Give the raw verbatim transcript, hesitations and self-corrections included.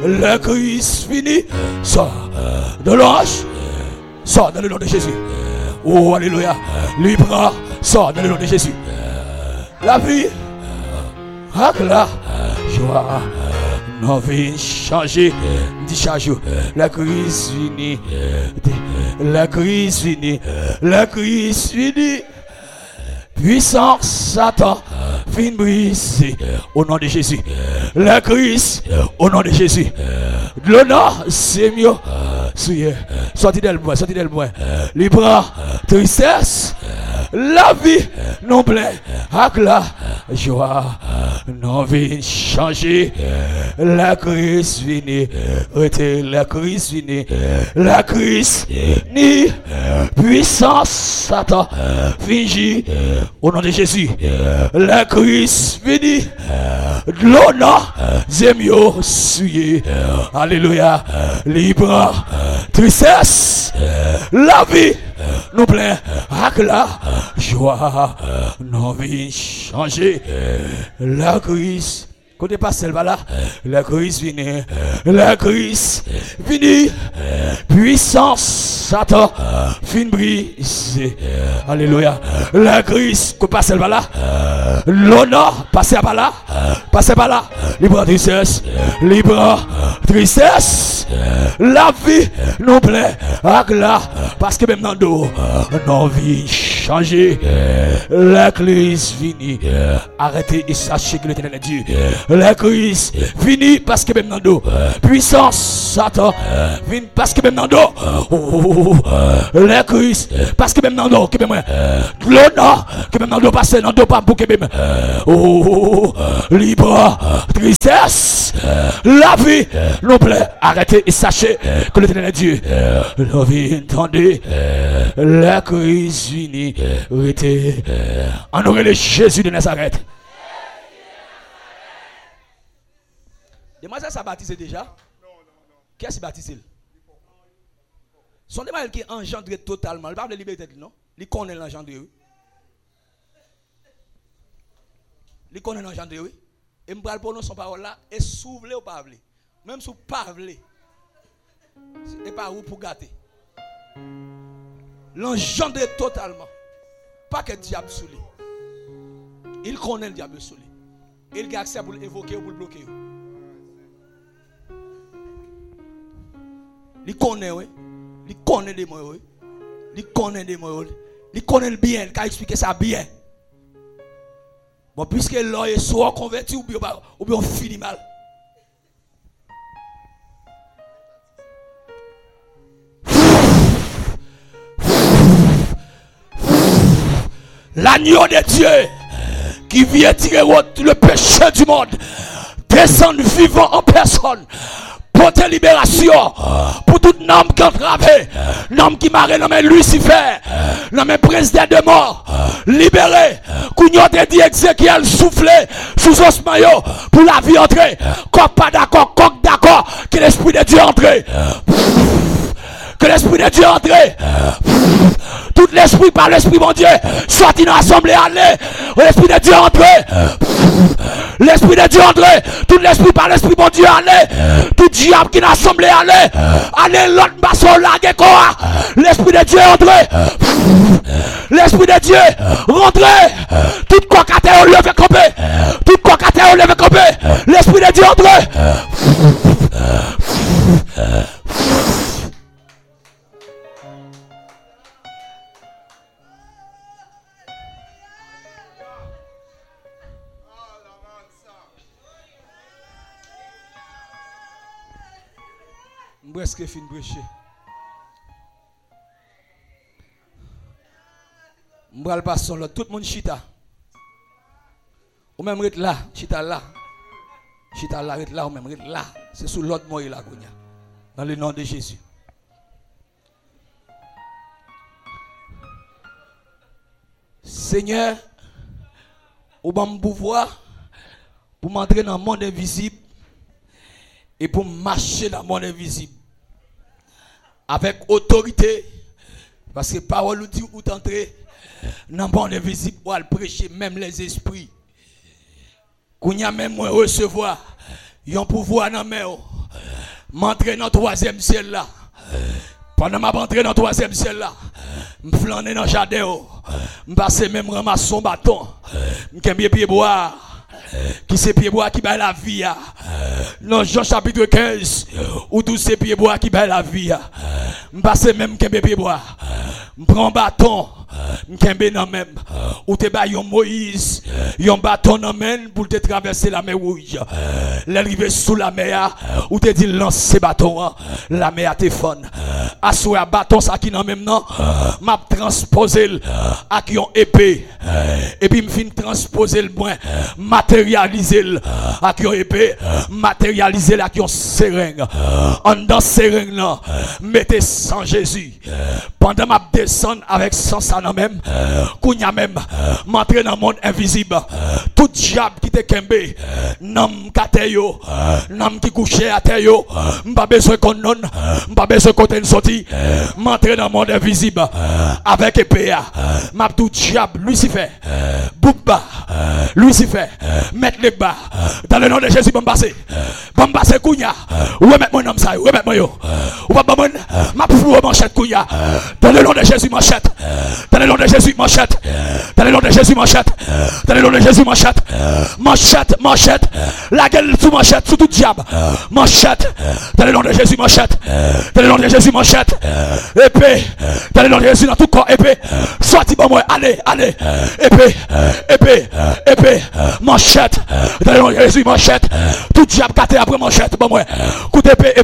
La crise finie. Sors de l'ange. Sors dans le nom de Jésus. Oh, alléluia. Libre. Sors dans le nom de Jésus. La vie. Ah, là. Joie. Non, vie changer. Dis chaque jour. La crise finie. La crise finie. La crise finie. Puissance Satan. Fin brisé au nom de Jésus. La crise au nom de Jésus. L'honneur, c'est mieux. Sortez d'elle, moi, sortez d'elle, moi. Libre, tristesse, la vie, non plein, avec la joie, non vie changer. La crise finie, la crise finie, la crise ni puissance Satan, fingi au nom de Jésus. La crise finie, l'honneur, c'est mieux, suye. Alléluia, libre, tristesse, la vie, nous plein, avec la joie, non vie changer. La crise, côté pas celle-là là, la crise finie, la crise finie, puissance Satan, fin brisé. Alléluia. La crise, côté pas celle-là là, l'honneur, passez par là, passez par là, libre tristesse, libre tristesse, la vie nous plaît, avec là, parce que même dans dos, nos vies changées, la crise finie, arrêtez et sachez que l'Éternel est Dieu. La crise finie parce que même dans dos, puissance Satan, finie parce que même dans dos, oh, la crise parce que même dans dos, que même l'honneur, que même dans dos, passe dans dos, pas pour que même, oh, libre, tristesse, la vie nous plaît, arrêtez et sachez que l'Éternel est Dieu. La vie, entendez, la crise finie, arrêtez, en aurait le Jésus de Nazareth. Demoiselle, ça baptisé déjà? Non, non, non. Qui est-ce qui baptisé? Son demoiselle qui est engendré totalement. Il ne parle pas de liberté, non? Il connaît l'engendré, oui. Il connaît l'engendré, oui. Et je vais prononcer son parole là. Et s'ouvrir ou pas. Même si vous ne parlez pas. Et pas où pour gâter. L'engendré totalement. Pas que le diable sous lui. Il connaît le diable sous lui. Il a accès pour l'évoquer ou pour le bloquer. Il connaît, oui. Il connaît des mots, oui. Il connaît des mots, oui. Il connaît le bien, il a expliqué ça bien. Bon, puisque l'homme est soit converti ou bien, ou bien on finit mal. L'agneau de Dieu qui vient tirer le péché du monde, descend vivant en personne. Pour ta libération, pour tout homme qui entravé, l'homme qui marre dans mes Lucifer, dans mes princes des démons, libéré, Kounyo te dit Exéchiel soufflé sous os maillot pour la vie entrer, coq pas d'accord, coq d'accord, que l'esprit de Dieu entre, que l'esprit de Dieu entre, tout l'esprit par l'esprit mon Dieu, sorti dans l'assemblée, allez, l'esprit de Dieu entre. L'esprit de Dieu entre, tout l'esprit par l'esprit mon Dieu allez, tout diable qui n'a assemblé allez, allez l'autre basson là quoi, l'esprit de Dieu entre, l'esprit de Dieu rentrez, tout quoi qu'à terre levé camper, tout quoi qu'à terre levé camper, l'esprit de Dieu entre. Presque fin prêcher. M'bral passer là, tout le monde chita. Ou même rete là, chita là. Chita là, rete là, ou même rete là. C'est sous l'autre mot là, dans le nom de Jésus. Seigneur, ou bon pouvoir pour m'entrer dans le monde invisible et pour marcher dans le monde invisible. Avec autorité, parce que la parole nous dit où t'entrer dans le monde invisible pour aller prêcher même les esprits. Qu'on y a même recevoir, ils ont pouvoir dans main M'entrer dans le troisième ciel là. Pendant que je rentré dans le troisième ciel là, je flâner dans le jardin, je passe même ramasser son bâton, je suis pied bois, qui c'est pied bois qui bat la vie. Dans Jean chapitre quinze, où tous ces pieds bois qui bat la vie. Je passe même pied bois, je prends un bâton, je suis dans même, où tu as un Moïse, un bâton dans même pour te traverser la mer rouge. L'arrivée sous la mer, où tu dis lance ces bâtons, la mer te fond. Assoue un bâton ça qui dans même non, m'a transposé avec une épée. Et puis me fin transposer le point, matérialiser avec une épée, matérialiser avec une seringue. En dans seringue là, mettez sans Jésus. Pendant m'a descendre avec sans ça dans même, kounya même, m'entrer dans le monde invisible. Tout diable qui te kembe, nam kateyo, nam qui couché à terre yo, m'pas besoin qu'on non, m'pas besoin qu'on te sorti, m'entrer dans le monde invisible avec épée. M'a tout diable Lucifer, Boubba, Lucifer, mettre les bas dans le nom de Jésus bon passer. Bon passer kounya. Remettre mon nom ça, remettre moi yo. Ou pas bon m'a flou manchette kounya. Dans le nom de Jésus manchette. Dans le nom de Jésus manchette. Dans le nom de Jésus manchette. Dans le nom de Jésus manchette. Manchette, manchette. La gueule sous manchette, sous tout diable. Manchette. Dans le nom de Jésus manchette. Dans le nom de Jésus manchette. Épée. Dans le nom de Jésus dans tout corps épée. Sorti bon moi, allez, allez. Épée, épée, épée. Manchette. Dans le nom de Jésus manchette. Tout diable caté après manchette bon moi. Coup d'épée.